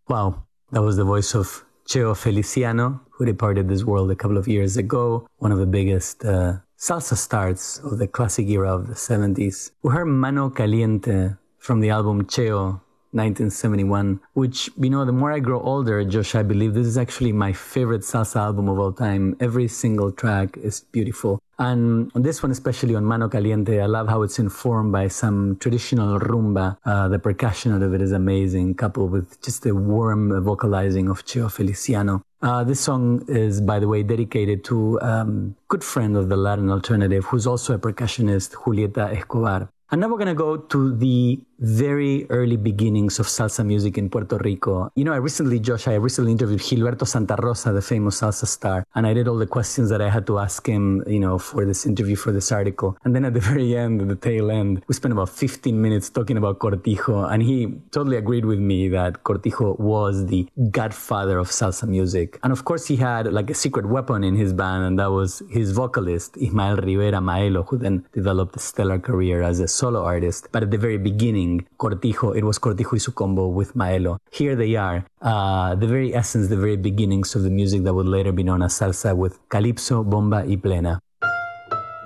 Wow, that was the voice of Cheo Feliciano, who departed this world a couple of years ago, one of the biggest salsa stars of the classic era of the 70s. We heard Mano Caliente from the album Cheo, 1971, which, the more I grow older, Josh, I believe this is actually my favorite salsa album of all time. Every single track is beautiful. And on this one, especially on Mano Caliente, I love how it's informed by some traditional rumba. The percussion out of it is amazing, coupled with just the warm vocalizing of Cheo Feliciano. This song is, by the way, dedicated to a good friend of the Latin alternative, who's also a percussionist, Julieta Escobar. And now we're going to go to the very early beginnings of salsa music in Puerto Rico. I recently interviewed Gilberto Santa Rosa, the famous salsa star, and I did all the questions that I had to ask him, for this interview, for this article. And then at the very end, at the tail end, we spent about 15 minutes talking about Cortijo, and he totally agreed with me that Cortijo was the godfather of salsa music. And of course, he had like a secret weapon in his band, and that was his vocalist, Ismael Rivera Maelo, who then developed a stellar career as a solo artist. But at the very beginning, it was Cortijo y su combo with Maelo. Here they are, the very essence, the very beginnings of the music that would later be known as salsa, with Calypso, Bomba y Plena.